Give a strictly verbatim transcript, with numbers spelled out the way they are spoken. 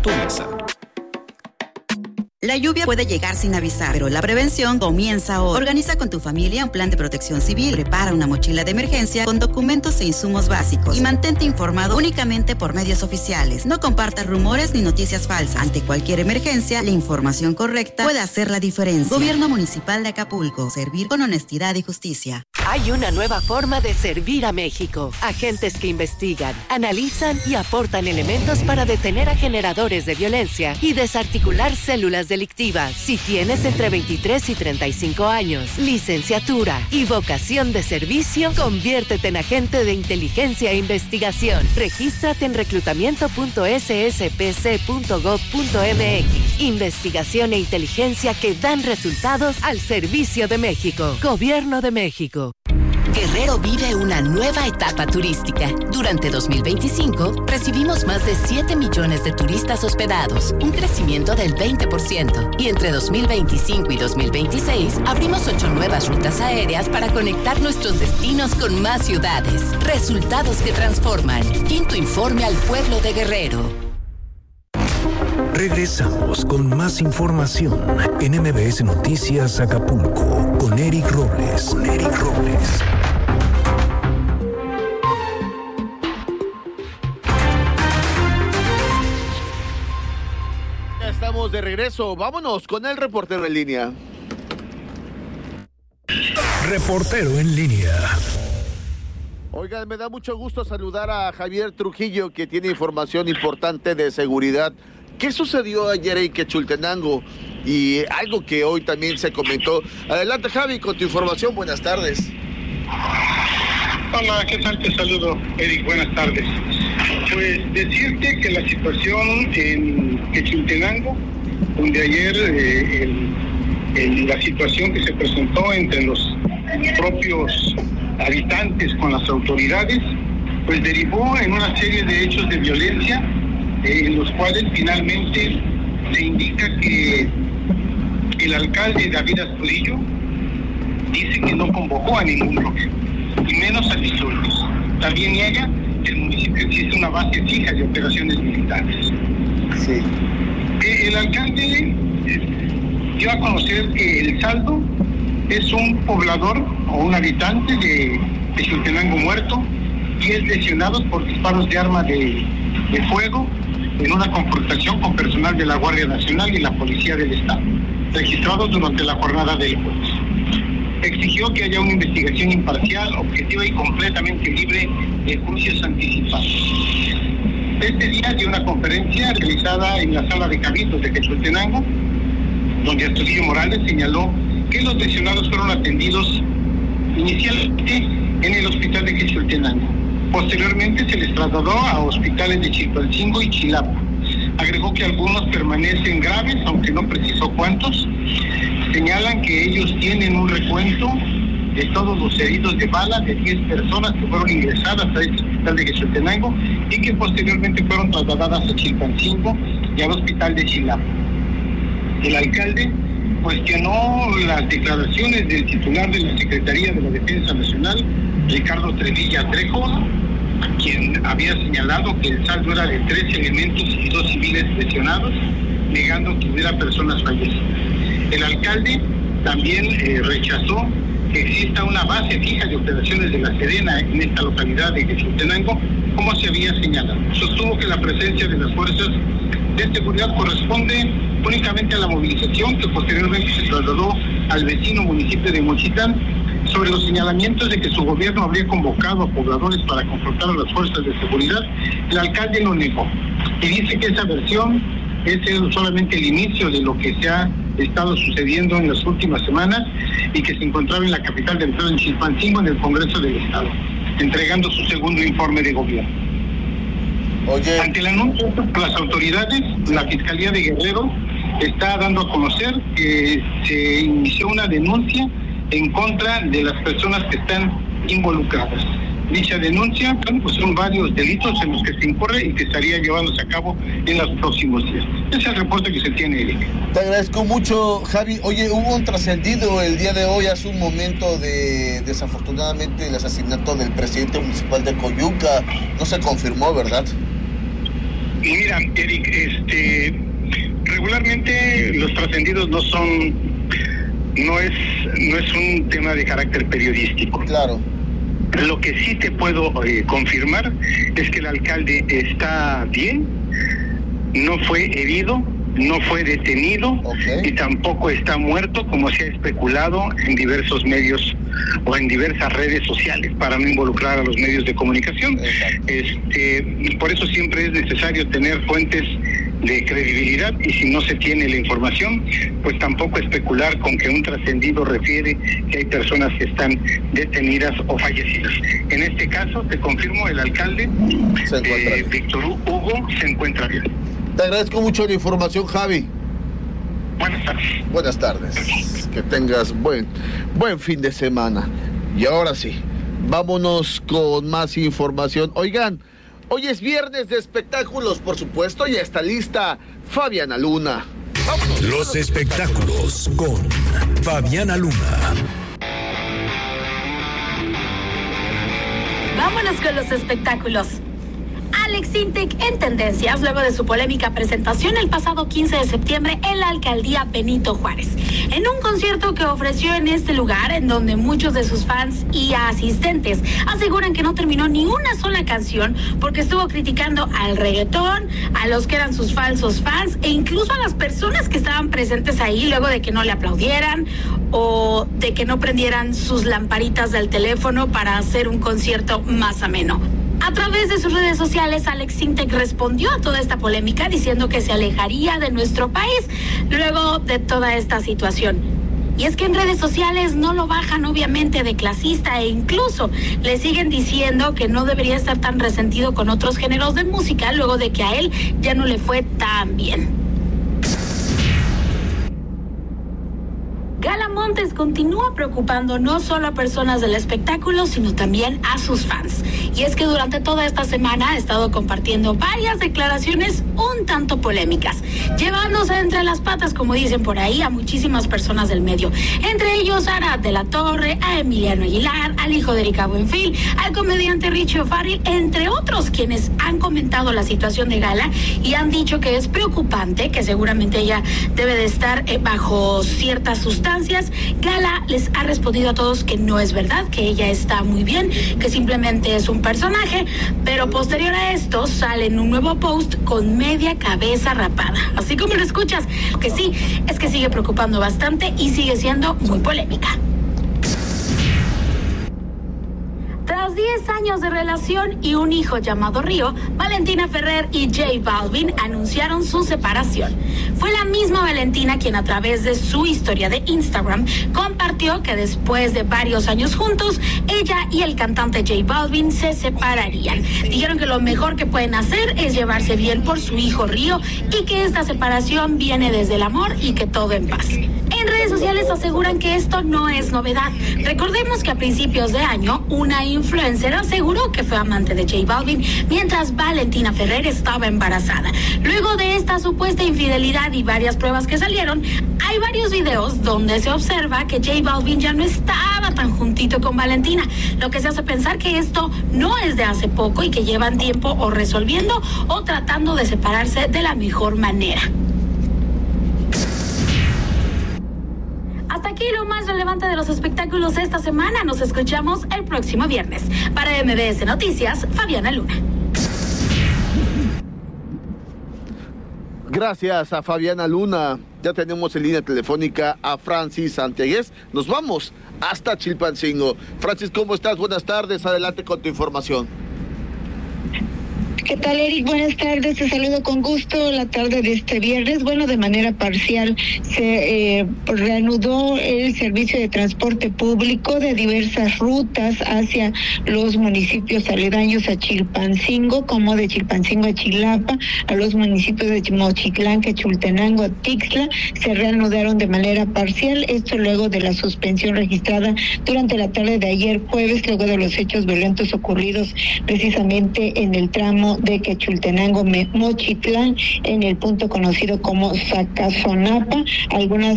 tu mesa. La lluvia puede llegar sin avisar, pero la prevención comienza hoy. Organiza con tu familia un plan de protección civil, prepara una mochila de emergencia con documentos e insumos básicos y mantente informado únicamente por medios oficiales. No compartas rumores ni noticias falsas. Ante cualquier emergencia, la información correcta puede hacer la diferencia. Gobierno Municipal de Acapulco. Servir con honestidad y justicia. Hay una nueva forma de servir a México. Agentes que investigan, analizan y aportan elementos para detener a generadores de violencia y desarticular células delictivas. Si tienes entre veintitrés y treinta y cinco años, licenciatura y vocación de servicio, conviértete en agente de inteligencia e investigación. Regístrate en reclutamiento punto s s p c punto gov punto m x. Investigación e inteligencia que dan resultados al servicio de México. Gobierno de México. Guerrero vive una nueva etapa turística. Durante dos mil veinticinco, recibimos más de siete millones de turistas hospedados, un crecimiento del veinte por ciento. Y entre dos mil veinticinco y dos mil veintiséis, abrimos ocho nuevas rutas aéreas para conectar nuestros destinos con más ciudades. Resultados que transforman. Quinto informe al pueblo de Guerrero. Regresamos con más información en M B S Noticias Acapulco con Eric Robles. Con Eric Robles. Ya estamos de regreso. Vámonos con el reportero en línea. Reportero en línea. Oigan, me da mucho gusto saludar a Javier Trujillo, que tiene información importante de seguridad. ¿Qué sucedió ayer en Quechultenango? Y algo que hoy también se comentó. Adelante, Javi, con tu información. Buenas tardes. Hola, ¿qué tal? Te saludo, Eric. Buenas tardes. Pues decirte que la situación en Quechultenango, donde ayer eh, el, el, la situación que se presentó entre los propios habitantes con las autoridades, pues derivó en una serie de hechos de violencia, eh, en los cuales finalmente se indica que el alcalde David Astudillo dice que no convocó a ningún bloque, y menos a disturbios. También niega que el municipio existe una base fija de operaciones militares. Sí. Eh, el alcalde eh, dio a conocer que el saldo es un poblador o un habitante de Quechultenango muerto, diez lesionados por disparos de arma de, de fuego en una confrontación con personal de la Guardia Nacional y la Policía del Estado, registrados durante la jornada del jueves. Exigió que haya una investigación imparcial, objetiva y completamente libre de juicios anticipados. Este día dio una conferencia realizada en la sala de cabildos de Quechultenango, donde Astudillo Morales señaló que los lesionados fueron atendidos inicialmente en el hospital de Quechultenango. Posteriormente se les trasladó a hospitales de Chilpancingo y Chilapa. Agregó que algunos permanecen graves, aunque no precisó cuántos. Señalan que ellos tienen un recuento de todos los heridos de bala de diez personas que fueron ingresadas a este hospital de Quechultenango y que posteriormente fueron trasladadas a Chilpancingo y al hospital de Chilapa. El alcalde cuestionó las declaraciones del titular de la Secretaría de la Defensa Nacional, Ricardo Trevilla Trejo, quien había señalado que el saldo era de tres elementos y dos civiles lesionados, negando que hubiera personas fallecidas. El alcalde también eh, rechazó que exista una base fija de operaciones de la Sedena en esta localidad de Quechultenango, como se había señalado. Sostuvo que la presencia de las fuerzas de seguridad corresponde únicamente a la movilización que posteriormente se trasladó al vecino municipio de Mochitán. Sobre los señalamientos de que su gobierno habría convocado a pobladores para confrontar a las fuerzas de seguridad, el alcalde lo negó y dice que esa versión es solamente el inicio de lo que se ha estado sucediendo en las últimas semanas y que se encontraba en la capital del estado, en Chilpancingo, en el Congreso del Estado, entregando su segundo informe de gobierno. Oye. Ante el anuncio por las autoridades, la Fiscalía de Guerrero está dando a conocer que se inició una denuncia en contra de las personas que están involucradas. Dicha denuncia, bueno, pues son varios delitos en los que se incurre y que estaría llevándose a cabo en los próximos días. Ese es el reporte que se tiene, Eric. Te agradezco mucho, Javi. Oye, hubo un trascendido el día de hoy, hace un momento, de desafortunadamente el asesinato del presidente municipal de Coyuca. No se confirmó, ¿verdad? Mira, Eric, este, regularmente los trascendidos no son, no es, no es un tema de carácter periodístico. Claro. Lo que sí te puedo eh, confirmar es que el alcalde está bien, no fue herido, no fue detenido, okay, y tampoco está muerto, como se ha especulado en diversos medios o en diversas redes sociales, para no involucrar a los medios de comunicación. Este, por eso siempre es necesario tener fuentes de credibilidad, y si no se tiene la información, pues tampoco especular con que un trascendido refiere que hay personas que están detenidas o fallecidas. En este caso, te confirmo, el alcalde, eh, Víctor Hugo, se encuentra bien. Te agradezco mucho la información, Javi. Buenas tardes. Buenas tardes. Que tengas buen, buen fin de semana. Y ahora sí, vámonos con más información. Oigan, hoy es viernes de espectáculos, por supuesto, y está lista Fabiana Luna. Vámonos. Los espectáculos con Fabiana Luna. Vámonos con los espectáculos. Alex Intec en tendencias luego de su polémica presentación el pasado quince de septiembre en la alcaldía Benito Juárez, en un concierto que ofreció en este lugar, en donde muchos de sus fans y asistentes aseguran que no terminó ni una sola canción porque estuvo criticando al reggaetón, a los que eran sus falsos fans e incluso a las personas que estaban presentes ahí luego de que no le aplaudieran o de que no prendieran sus lamparitas del teléfono para hacer un concierto más ameno. A través de sus redes sociales, Alex Intec respondió a toda esta polémica diciendo que se alejaría de nuestro país luego de toda esta situación. Y es que en redes sociales no lo bajan obviamente de clasista e incluso le siguen diciendo que no debería estar tan resentido con otros géneros de música luego de que a él ya no le fue tan bien. Gala Montes continúa preocupando no solo a personas del espectáculo, sino también a sus fans. Y es que durante toda esta semana ha estado compartiendo varias declaraciones un tanto polémicas, llevándose entre las patas, como dicen por ahí, a muchísimas personas del medio. Entre ellos a Arad de la Torre, a Emiliano Aguilar, al hijo de Erika Buenfil, al comediante Richie O'Farrill, entre otros, quienes han comentado la situación de Gala y han dicho que es preocupante, que seguramente ella debe de estar eh, bajo ciertas sustancias. Gala les ha respondido a todos que no es verdad, que ella está muy bien, que simplemente es un personaje, pero posterior a esto sale en un nuevo post con media cabeza rapada. Así como lo escuchas, lo que sí es que sigue preocupando bastante y sigue siendo muy polémica. Tras diez años de relación y un hijo llamado Río, Valentina Ferrer y J Balvin anunciaron su separación. Fue la misma Valentina quien a través de su historia de Instagram compartió que después de varios años juntos, ella y el cantante J Balvin se separarían. Dijeron que lo mejor que pueden hacer es llevarse bien por su hijo Río y que esta separación viene desde el amor y que todo en paz. En redes sociales aseguran que esto no es novedad. Recordemos que a principios de año, una influencer aseguró que fue amante de J Balvin mientras Valentina Ferrer estaba embarazada. Luego de esta supuesta infidelidad y varias pruebas que salieron, hay varios videos donde se observa que J Balvin ya no estaba tan juntito con Valentina, lo que se hace pensar que esto no es de hace poco y que llevan tiempo o resolviendo o tratando de separarse de la mejor manera. Hasta aquí lo más relevante de los espectáculos esta semana. Nos escuchamos el próximo viernes. Para M B S Noticias, Fabiana Luna. Gracias a Fabiana Luna. Ya tenemos en línea telefónica a Francis Santiaguez. Nos vamos hasta Chilpancingo. Francis, ¿cómo estás? Buenas tardes. Adelante con tu información. ¿Qué tal, Eric? Buenas tardes, te saludo con gusto la tarde de este viernes. Bueno, de manera parcial se eh, reanudó el servicio de transporte público de diversas rutas hacia los municipios aledaños a Chilpancingo, como de Chilpancingo a Chilapa, a los municipios de Mochitlán, Quechultenango, Tixla, se reanudaron de manera parcial, esto luego de la suspensión registrada durante la tarde de ayer jueves, luego de los hechos violentos ocurridos precisamente en el tramo de Quechultenango, Mochitlán, en el punto conocido como Zacazonapa. Algunas